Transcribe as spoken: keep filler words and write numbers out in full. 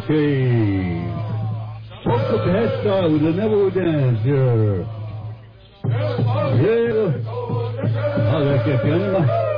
Okay. Sotto testa, the never dance. Yeah. Ah, perché piano